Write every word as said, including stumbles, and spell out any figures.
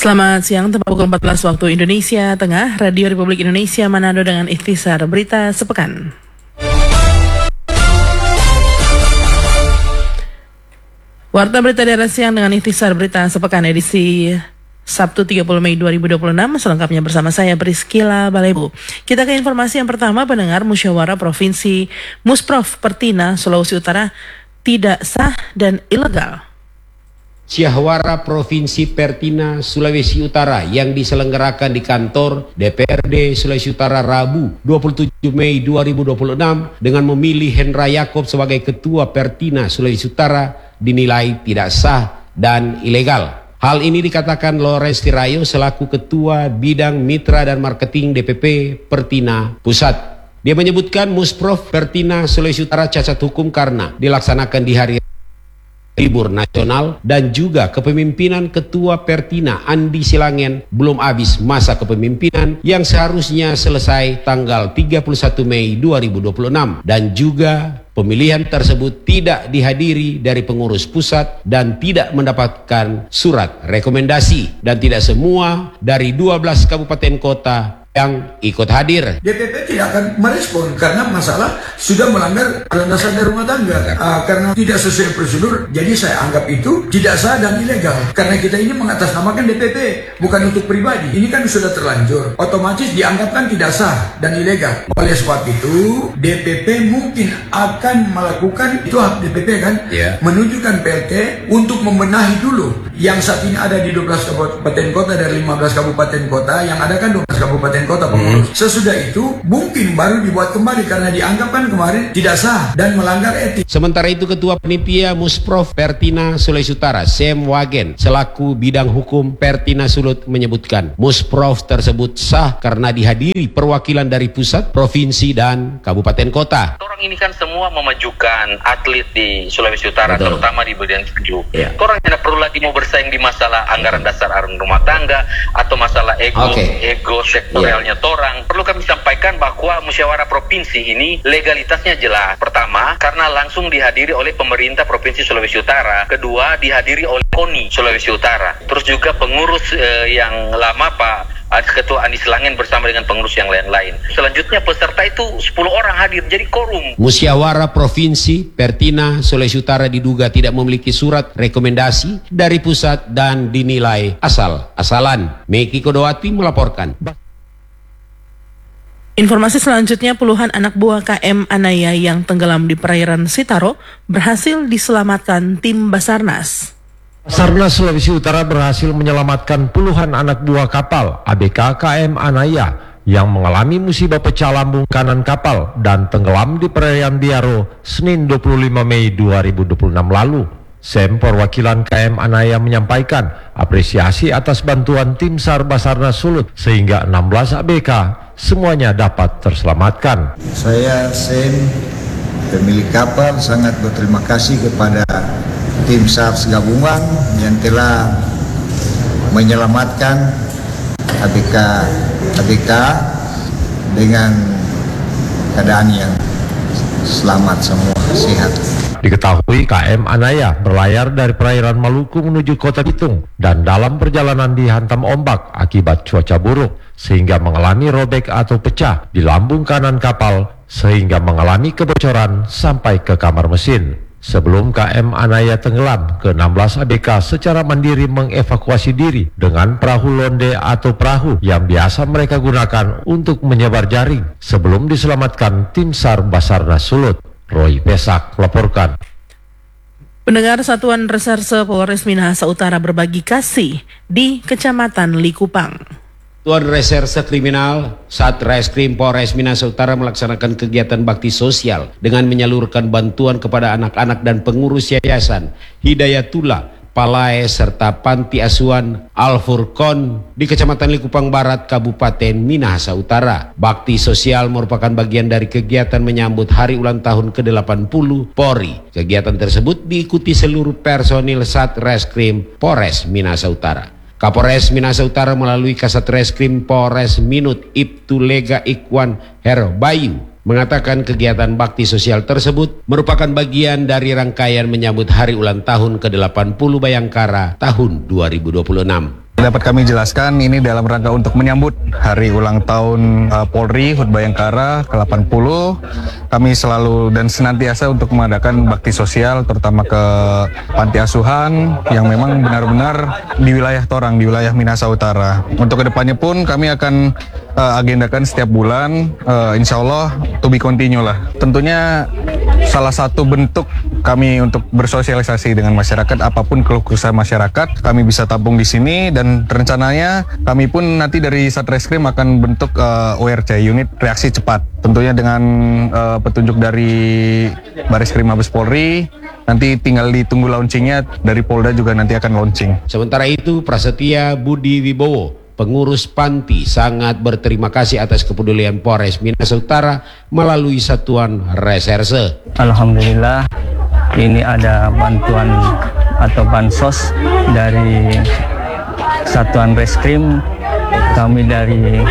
Selamat siang, tepat pukul empat belas waktu Indonesia Tengah, Radio Republik Indonesia Manado dengan ikhtisar berita sepekan. Warta berita daerah siang dengan ikhtisar berita sepekan edisi Sabtu tiga puluh Mei dua ribu dua puluh enam, selengkapnya bersama saya Priscila Balebu. Kita ke informasi yang pertama. Pendengar, Musyawarah Provinsi Musprov Pertina Sulawesi Utara tidak sah dan ilegal. Musyawarah Provinsi Pertina Sulawesi Utara yang diselenggarakan di kantor D P R D Sulawesi Utara Rabu dua puluh tujuh Mei dua ribu dua puluh enam dengan memilih Hendra Yakob sebagai Ketua Pertina Sulawesi Utara dinilai tidak sah dan ilegal. Hal ini dikatakan Lawrence Tirayo selaku Ketua Bidang Mitra dan Marketing D P P Pertina Pusat. Dia menyebutkan Musprov Pertina Sulawesi Utara cacat hukum karena dilaksanakan di hari libur nasional dan juga kepemimpinan Ketua Pertina Andi Silangen belum habis masa kepemimpinan yang seharusnya selesai tanggal tiga puluh satu Mei dua ribu dua puluh enam, dan juga pemilihan tersebut tidak dihadiri dari pengurus pusat dan tidak mendapatkan surat rekomendasi, dan tidak semua dari dua belas kabupaten kota yang ikut hadir. D P P tidak akan merespon karena masalah sudah melanggar aturan dasar dari rumah tangga. Uh, karena tidak sesuai prosedur, jadi saya anggap itu tidak sah dan ilegal. Karena kita ini mengatasnamakan D P P, bukan untuk pribadi. Ini kan sudah terlanjur, otomatis dianggapkan tidak sah dan ilegal. Oleh sebab itu, D P P mungkin akan melakukan, itu hak D P P kan, yeah. menunjukkan P L T untuk membenahi dulu. Yang saat ini ada di dua belas kabupaten kota dari lima belas kabupaten kota, yang ada kan dua belas kabupaten kota pengurus. Hmm. Sesudah itu mungkin baru dibuat kembali karena dianggap kan kemarin tidak sah dan melanggar etik. Sementara itu Ketua Panitia Musprov Pertina Sulawesi Utara Sam Wagen selaku bidang hukum Pertina Sulut menyebutkan Musprov tersebut sah karena dihadiri perwakilan dari pusat, provinsi dan kabupaten kota. Orang ini kan semua memajukan atlet di Sulawesi Utara. Betul. Terutama di bagian tujuh. Ya. Orang tidak perlu lagi mau bersaing di masalah anggaran dasar rumah tangga atau masalah ego okay. ego sektorial. Yeah. Torang. Perlu kami sampaikan bahwa musyawarah provinsi ini legalitasnya jelas. Pertama, karena langsung dihadiri oleh pemerintah Provinsi Sulawesi Utara. Kedua, dihadiri oleh KONI Sulawesi Utara. Terus juga pengurus eh, yang lama Pak Ketua Andi Silangen bersama dengan pengurus yang lain-lain. Selanjutnya peserta itu sepuluh orang hadir, jadi korum. Musyawarah Provinsi Pertina Sulawesi Utara diduga tidak memiliki surat rekomendasi dari pusat dan dinilai asal-asalan. Meki Kodowati melaporkan. Informasi selanjutnya, puluhan anak buah K M Anaya yang tenggelam di perairan Sitaro berhasil diselamatkan tim Basarnas. Basarnas Sulawesi Utara berhasil menyelamatkan puluhan anak buah kapal A B K K M Anaya yang mengalami musibah pecah lambung kanan kapal dan tenggelam di perairan Biaro Senin dua puluh lima Mei dua ribu dua puluh enam lalu. Sem perwakilan K M Anaya menyampaikan apresiasi atas bantuan tim SAR Basarnas Sulut sehingga enam belas A B K semuanya dapat terselamatkan. Saya Sem, pemilik kapal, sangat berterima kasih kepada tim SAR gabungan yang telah menyelamatkan A B K A B K dengan keadaan yang selamat, semua sehat. Diketahui K M Anaya berlayar dari perairan Maluku menuju Kota Bitung dan dalam perjalanan dihantam ombak akibat cuaca buruk sehingga mengalami robek atau pecah di lambung kanan kapal sehingga mengalami kebocoran sampai ke kamar mesin. Sebelum K M Anaya tenggelam, ke enam belas A B K secara mandiri mengevakuasi diri dengan perahu londe atau perahu yang biasa mereka gunakan untuk menyebar jaring sebelum diselamatkan tim SAR Basarnas Sulut. Roy Pesak melaporkan. Pendengar, Satuan Reserse Polres Minahasa Utara berbagi kasih di Kecamatan Likupang. Satuan Reserse Kriminal Satreskrim Polres Minahasa Utara melaksanakan kegiatan bakti sosial dengan menyalurkan bantuan kepada anak-anak dan pengurus yayasan Hidayatullah Palae serta Panti Asuhan Al Furqon di Kecamatan Likupang Barat, Kabupaten Minahasa Utara. Bakti sosial merupakan bagian dari kegiatan menyambut hari ulang tahun ke delapan puluh Polri. Kegiatan tersebut diikuti seluruh personil Satreskrim Polres Minahasa Utara. Kapolres Minahasa Utara melalui Kasat Reskrim Polres Minut Ibtu Lega Ikwan Herbayu mengatakan kegiatan bakti sosial tersebut merupakan bagian dari rangkaian menyambut hari ulang tahun ke delapan puluh Bayangkara tahun dua ribu dua puluh enam. Dapat kami jelaskan ini dalam rangka untuk menyambut hari ulang tahun uh, Polri Hut Bayangkara ke delapan puluh. Kami selalu dan senantiasa untuk mengadakan bakti sosial terutama ke panti asuhan yang memang benar-benar di wilayah Torang, di wilayah Minahasa Utara. Untuk kedepannya pun kami akan uh, agendakan setiap bulan, uh, insya Allah to be continue lah. Tentunya salah satu bentuk kami untuk bersosialisasi dengan masyarakat, apapun keluh kesah masyarakat, kami bisa tampung di sini dan rencananya kami pun nanti dari Satreskrim akan bentuk uh, O R C, unit reaksi cepat. Tentunya dengan uh, petunjuk dari Bareskrim Mabes Polri, nanti tinggal ditunggu launchingnya dari Polda juga nanti akan launching. Sementara itu, Prasetya Budi Wibowo, pengurus panti, sangat berterima kasih atas kepedulian Polres Minahasa Utara melalui Satuan Reserse. Alhamdulillah, ini ada bantuan atau bansos dari Satuan Reskrim. Kami dari